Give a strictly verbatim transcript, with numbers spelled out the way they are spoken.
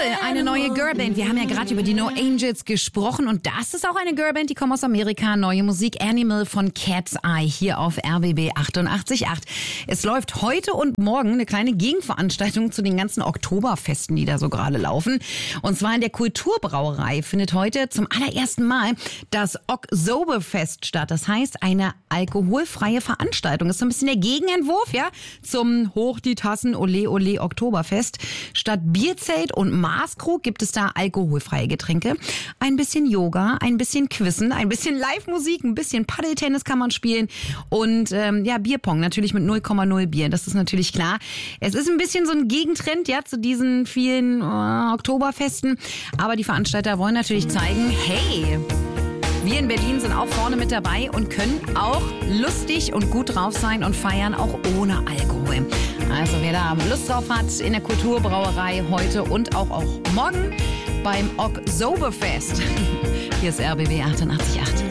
eine neue Girlband. Wir haben ja gerade über die No Angels gesprochen und das ist auch eine Girlband, die kommt aus Amerika. Neue Musik Animal von Cat's Eye hier auf R B B achtundachtzig Komma acht. Es läuft heute und morgen eine kleine Gegenveranstaltung zu den ganzen Oktoberfesten, die da so gerade laufen. Und zwar in der Kulturbrauerei findet heute zum allerersten Mal das Oktoberfest statt. Das heißt, eine alkoholfreie Veranstaltung. Das ist so ein bisschen der Gegenentwurf, ja, zum Hoch die Tassen Ole Ole Oktoberfest. Statt Bierzelt und Maßkrug gibt es da alkoholfreie Getränke. Ein bisschen Yoga, ein bisschen Quizzen, ein bisschen Live-Musik, ein bisschen Paddeltennis kann man spielen und ähm, ja, Bierpong natürlich mit null Komma null Bier. Das ist natürlich klar. Es ist ein bisschen so ein Gegentrend, ja, zu diesen vielen äh, Oktoberfesten. Aber die Veranstalter wollen natürlich zeigen, hey, wir in Berlin sind auch vorne mit dabei und können auch lustig und gut drauf sein und feiern, auch ohne Alkohol. Also wer da Lust drauf hat, in der Kulturbrauerei heute und auch, auch morgen beim Oktoberfest. Hier ist R B B achtundachtzig Komma acht.